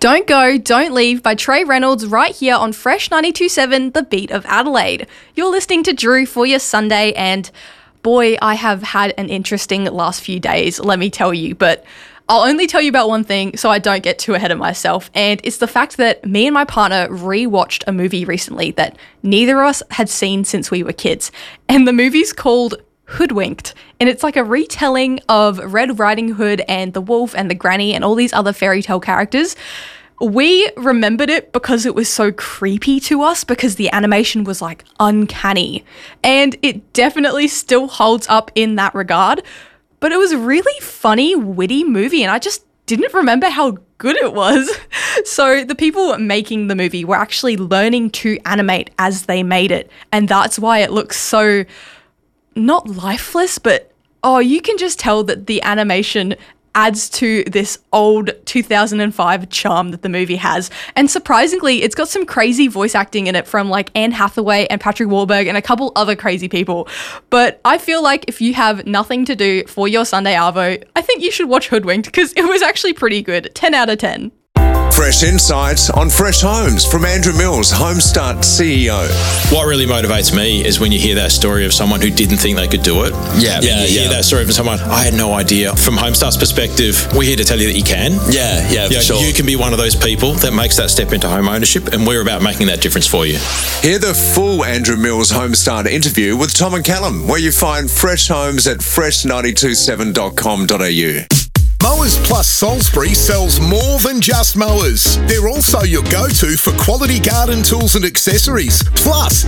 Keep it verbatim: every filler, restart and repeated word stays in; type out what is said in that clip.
Don't Go, Don't Leave by Trey Reynolds right here on Fresh ninety-two point seven, The Beat of Adelaide. You're listening to Drew for your Sunday, and boy, I have had an interesting last few days, let me tell you, but I'll only tell you about one thing so I don't get too ahead of myself, and it's the fact that me and my partner rewatched a movie recently that neither of us had seen since we were kids, and the movie's called Hoodwinked, and it's like a retelling of Red Riding Hood and the wolf and the granny and all these other fairy tale characters. We remembered it because it was so creepy to us because the animation was like uncanny, and it definitely still holds up in that regard, but it was a really funny, witty movie, and I just didn't remember how good it was. So the people making the movie were actually learning to animate as they made it, and that's why it looks so not lifeless, but oh, you can just tell that the animation adds to this old two thousand five charm that the movie has. And surprisingly, it's got some crazy voice acting in it from like Anne Hathaway and Patrick Warburg and a couple other crazy people. But I feel like if you have nothing to do for your Sunday arvo, I think you should watch Hoodwinked because it was actually pretty good. ten out of ten. Fresh insights on Fresh Homes from Andrew Mills, Homestart C E O. What really motivates me is when you hear that story of someone who didn't think they could do it. Yeah, yeah, you yeah. hear that story from someone, I had no idea. From Homestar's perspective, we're here to tell you that you can. Yeah, yeah, you for know, sure. You can be one of those people that makes that step into home ownership, and we're about making that difference for you. Hear the full Andrew Mills Homestart interview with Tom and Callum, where you find Fresh Homes at fresh nine two seven dot com dot a u. Mowers Plus Salisbury sells more than just mowers. They're also your go-to for quality garden tools and accessories. Plus,